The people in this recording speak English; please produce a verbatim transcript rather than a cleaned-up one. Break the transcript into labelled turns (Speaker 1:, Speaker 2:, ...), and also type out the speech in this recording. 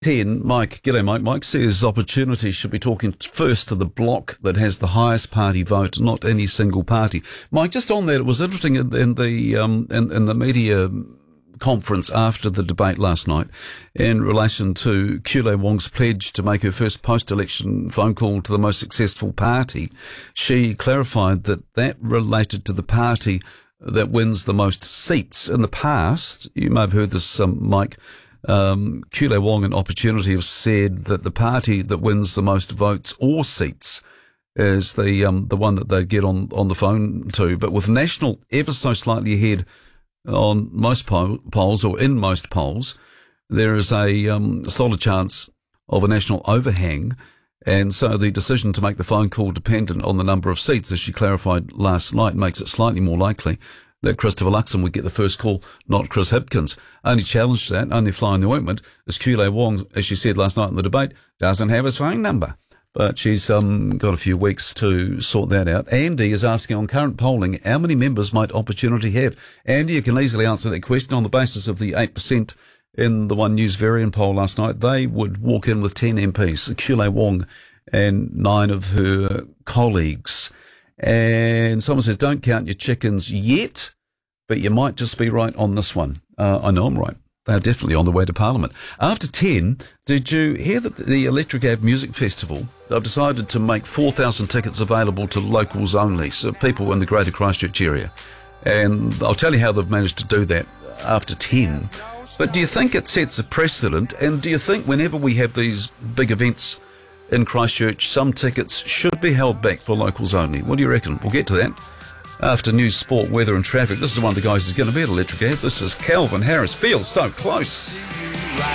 Speaker 1: ten, Mike, g'day Mike. Mike says Opportunity should be talking first to the bloc that has the highest party vote, not any single party. Mike, just on that, it was interesting in, in the um, in, in the media conference after the debate last night in relation to Kule Wong's pledge to make her first post-election phone call to the most successful party. She clarified that that related to the party that wins the most seats. In the past, you may have heard this, um, Mike, Um, Kule Wong and Opportunity have said that the party that wins the most votes or seats is the um, the one that they get on, on the phone to. But with National ever so slightly ahead on most po- polls, or in most polls, there is a um, solid chance of a National overhang. And so the decision to make the phone call dependent on the number of seats, as she clarified last night, makes it slightly more likely that Christopher Luxon would get the first call, not Chris Hipkins. Only challenge to that, only fly in the ointment, is Kule Wong, as she said last night in the debate, doesn't have his phone number. But she's um, got a few weeks to sort that out. Andy is asking on current polling, how many members might Opportunity have? Andy, you can easily answer that question on the basis of the eight percent in the One News Varian poll last night. They would walk in with ten M Ps, Kule Wong and nine of her colleagues. And someone says, don't count your chickens yet, but you might just be right on this one. Uh, I know I'm right. They're definitely on the way to Parliament. After ten, did you hear that the Electric Ave Music Festival, they've decided to make four thousand tickets available to locals only, so people in the greater Christchurch area. And I'll tell you how they've managed to do that after ten. But do you think it sets a precedent? And do you think whenever we have these big events in Christchurch, some tickets should be held back for locals only? What do you reckon? We'll get to that after news, sport, weather and traffic. This is one of the guys who's going to be at Electric Ave. This is Calvin Harris. Feels so close.